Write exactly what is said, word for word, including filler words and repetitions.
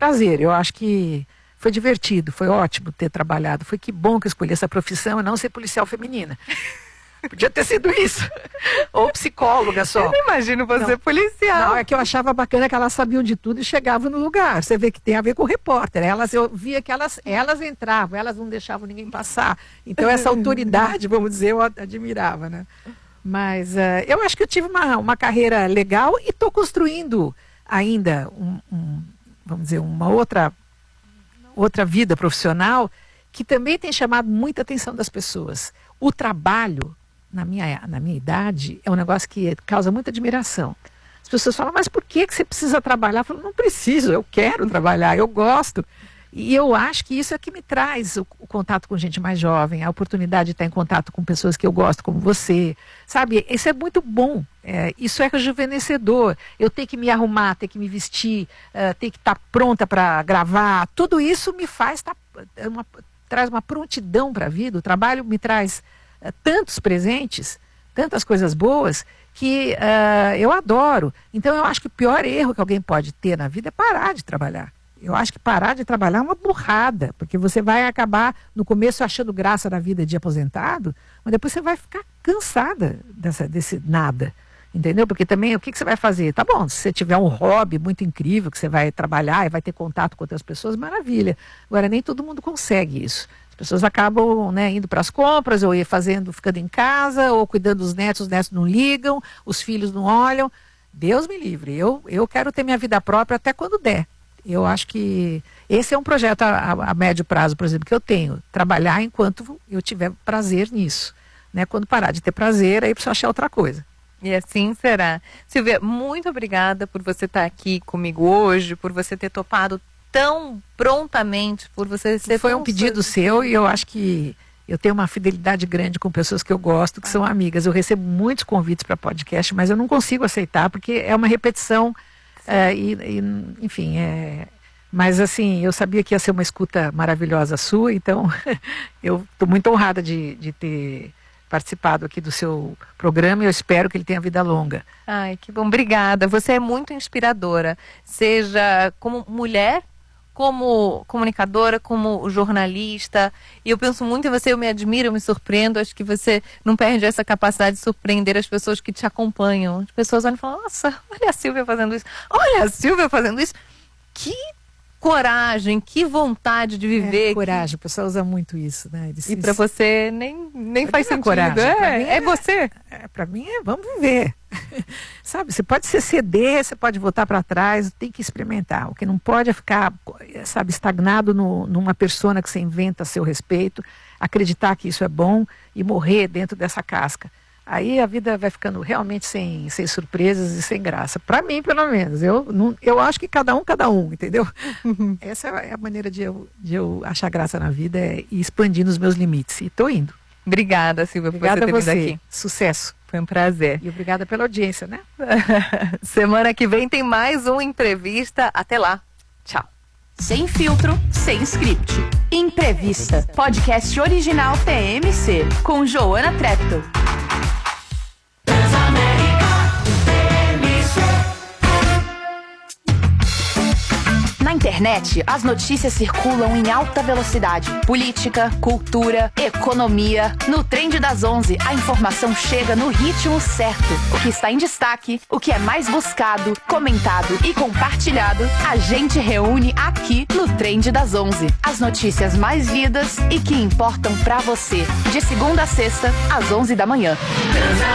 prazer. Eu acho que foi divertido, foi ótimo ter trabalhado. Foi que bom que eu escolhi essa profissão e não ser policial feminina. Podia ter sido isso. Ou psicóloga só. Eu não imagino você não, policial. Não, é que eu achava bacana que elas sabiam de tudo e chegavam no lugar. Você vê que tem a ver com o repórter. Elas, eu via que elas, elas entravam, elas não deixavam ninguém passar. Então essa autoridade, vamos dizer, eu admirava, né? Mas uh, eu acho que eu tive uma, uma carreira legal e estou construindo ainda, um, um, vamos dizer, uma outra, outra vida profissional que também tem chamado muita atenção das pessoas. O trabalho, na minha, na minha idade, é um negócio que causa muita admiração. As pessoas falam, mas por que, que você precisa trabalhar? Eu falo, não preciso, eu quero trabalhar, eu gosto. E eu acho que isso é que me traz o, o contato com gente mais jovem, a oportunidade de estar em contato com pessoas que eu gosto, como você. Sabe, isso é muito bom, é, isso é rejuvenescedor. Eu tenho que me arrumar, ter que me vestir, uh, ter que estar pronta para gravar. Tudo isso me faz, tá, uma, traz uma prontidão para a vida. O trabalho me traz uh, tantos presentes, tantas coisas boas, que uh, eu adoro. Então eu acho que o pior erro que alguém pode ter na vida é parar de trabalhar. Eu acho que parar de trabalhar é uma burrada, porque você vai acabar, no começo, achando graça na vida de aposentado, mas depois você vai ficar cansada dessa, desse nada, entendeu? Porque também, o que, que você vai fazer? Tá bom, se você tiver um hobby muito incrível, que você vai trabalhar e vai ter contato com outras pessoas, maravilha. Agora, nem todo mundo consegue isso. As pessoas acabam, né, indo para as compras, ou ir fazendo, ficando em casa, ou cuidando dos netos, os netos não ligam, os filhos não olham. Deus me livre, eu, eu quero ter minha vida própria até quando der. Eu acho que esse é um projeto a, a, a médio prazo, por exemplo, que eu tenho. Trabalhar enquanto eu tiver prazer nisso. Né? Quando parar de ter prazer, aí preciso achar outra coisa. E assim será. Silvia, muito obrigada por você estar aqui comigo hoje, por você ter topado tão prontamente, por você ser Foi tão um pedido seu e eu acho que eu tenho uma fidelidade grande com pessoas que eu gosto, que ah. são amigas. Eu recebo muitos convites para podcast, mas eu não consigo aceitar, porque é uma repetição... É, e, e, enfim, é, mas assim, eu sabia que ia ser uma escuta maravilhosa sua, então eu estou muito honrada de, de ter participado aqui do seu programa e eu espero que ele tenha vida longa. Ai, que bom, obrigada. Você é muito inspiradora, seja como mulher, como comunicadora, como jornalista, e eu penso muito em você, eu me admiro, eu me surpreendo, acho que você não perde essa capacidade de surpreender as pessoas que te acompanham. As pessoas olham e falam, nossa, olha a Silvia fazendo isso, olha a Silvia fazendo isso, que coragem, que vontade de viver. É, coragem, que... o pessoal usa muito isso, né? Eles, e para você nem, nem faz sentido. Coragem. É, é, é você. É, para mim é, vamos viver. Sabe, você pode se ceder, você pode voltar para trás, tem que experimentar. O que não pode é ficar, sabe, estagnado no, numa persona que você inventa a seu respeito, acreditar que isso é bom e morrer dentro dessa casca. Aí a vida vai ficando realmente sem, sem surpresas e sem graça. Para mim, pelo menos. Eu, não, eu acho que cada um, cada um, entendeu? Uhum. Essa é a maneira de eu, de eu achar graça na vida, é ir expandindo os meus limites. E estou indo. Obrigada, Silvia, obrigada por você ter você. vindo aqui. Sucesso. Foi um prazer. E obrigada pela audiência, né? Semana que vem tem mais uma entrevista. Até lá. Tchau. Sem filtro, sem script. Entrevista. Podcast original T M C. Com Joana Treptow. Na internet, as notícias circulam em alta velocidade. Política, cultura, economia. No Trend das onze, a informação chega no ritmo certo. O que está em destaque, o que é mais buscado, comentado e compartilhado, a gente reúne aqui no Trend das onze. As notícias mais lidas e que importam pra você. De segunda a sexta, às onze da manhã.